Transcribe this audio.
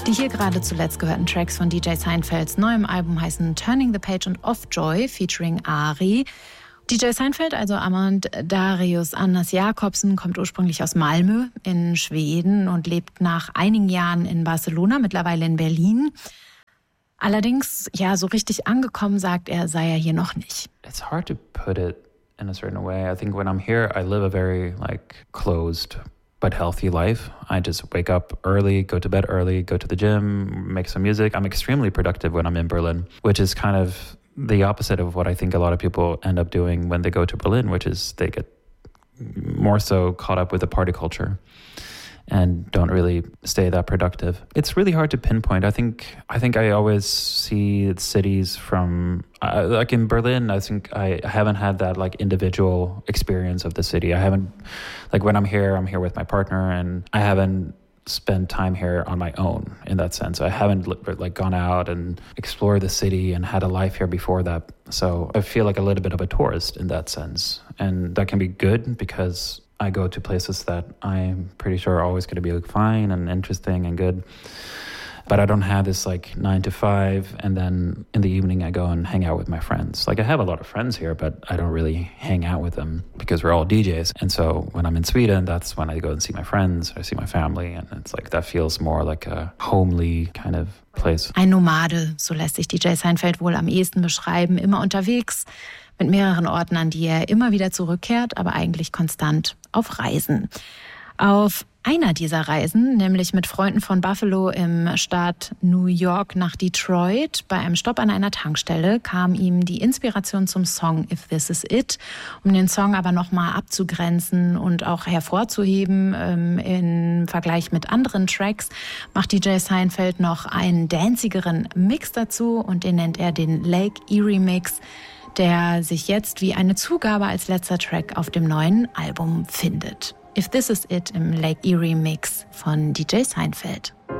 Die hier gerade zuletzt gehörten Tracks von DJ Seinfelds neuem Album heißen Turning the Page und Off Joy featuring Ari. DJ Seinfeld, also Amand Darius Anders Jakobsen, kommt ursprünglich aus Malmö in Schweden und lebt nach einigen Jahren in Barcelona, mittlerweile in Berlin. Allerdings, ja, so richtig angekommen, sagt er, sei er hier noch nicht. It's hard to put it in a certain way. I think when I'm here, I live a very closed but healthy life. I just wake up early, go to bed early, go to the gym, make some music. I'm extremely productive when I'm in Berlin, which is kind of the opposite of what I think a lot of people end up doing when they go to Berlin, which is they get more so caught up with the party culture and don't really stay that productive. It's really hard to pinpoint. I think I always see cities from like in Berlin. I think I haven't had that individual experience of the city. I haven't when I'm here with my partner, and I haven't spent time here on my own in that sense. I haven't gone out and explored the city and had a life here before that. So I feel like a little bit of a tourist in that sense, and that can be good because I go to places that I'm pretty sure are always going to be fine and interesting and good. But I don't have this 9 to 5 and then in the evening I go and hang out with my friends. I have a lot of friends here, but I don't really hang out with them because we're all DJs. And so when I'm in Sweden, that's when I go and see my friends, I see my family, and it's that feels more like a homely kind of place. Ein Nomade, so lässt sich DJ Seinfeld wohl am ehesten beschreiben, immer unterwegs, mit mehreren Orten, an die er immer wieder zurückkehrt, aber eigentlich konstant auf Reisen. Auf einer dieser Reisen, nämlich mit Freunden von Buffalo im Staat New York nach Detroit, bei einem Stopp an einer Tankstelle, kam ihm die Inspiration zum Song If This Is It. Um den Song aber nochmal abzugrenzen und auch hervorzuheben im Vergleich mit anderen Tracks, macht DJ Seinfeld noch einen danzigeren Mix dazu und den nennt er den Lake Erie Mix, der sich jetzt wie eine Zugabe als letzter Track auf dem neuen Album findet. If This Is It im Lake Erie Mix von DJ Seinfeld.